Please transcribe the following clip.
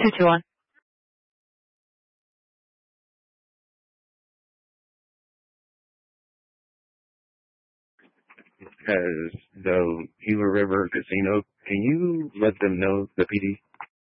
221. Has the Gila River Casino, can you let them know, the PD?